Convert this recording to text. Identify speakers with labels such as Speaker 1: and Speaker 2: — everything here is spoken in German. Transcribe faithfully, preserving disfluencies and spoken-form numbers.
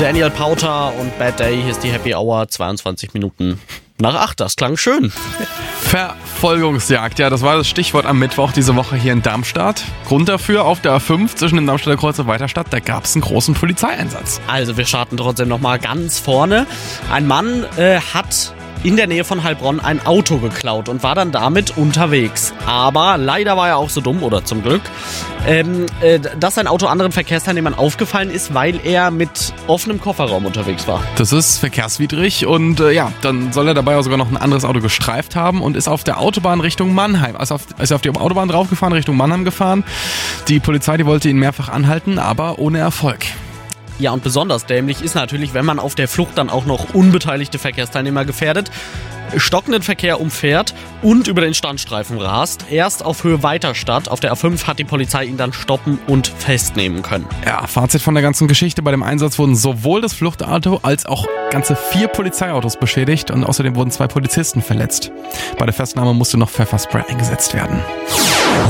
Speaker 1: Daniel Powter und Bad Day, hier ist die Happy Hour, zweiundzwanzig Minuten nach acht, das klang schön.
Speaker 2: Verfolgungsjagd, ja, das war das Stichwort am Mittwoch diese Woche hier in Darmstadt. Grund dafür, auf der A fünf zwischen dem Darmstädter Kreuz und Weiterstadt, da gab es einen großen Polizeieinsatz.
Speaker 1: Also wir starten trotzdem nochmal ganz vorne. Ein Mann äh, hat in der Nähe von Heilbronn ein Auto geklaut und war dann damit unterwegs. Aber leider war er auch so dumm, oder zum Glück, ähm, äh, dass sein Auto anderen Verkehrsteilnehmern aufgefallen ist, weil er mit offenem Kofferraum unterwegs war.
Speaker 2: Das ist verkehrswidrig und äh, ja, dann soll er dabei auch sogar noch ein anderes Auto gestreift haben und ist auf der Autobahn Richtung Mannheim, also auf, ist auf die Autobahn draufgefahren, Richtung Mannheim gefahren. Die Polizei, die wollte ihn mehrfach anhalten, aber ohne Erfolg.
Speaker 1: Ja, und besonders dämlich ist natürlich, wenn man auf der Flucht dann auch noch unbeteiligte Verkehrsteilnehmer gefährdet, stockenden Verkehr umfährt und über den Standstreifen rast. Erst auf Höhe Weiterstadt, auf der A fünf, hat die Polizei ihn dann stoppen und festnehmen können.
Speaker 2: Ja, Fazit von der ganzen Geschichte: Bei dem Einsatz wurden sowohl das Fluchtauto als auch ganze vier Polizeiautos beschädigt und außerdem wurden zwei Polizisten verletzt. Bei der Festnahme musste noch Pfefferspray eingesetzt werden.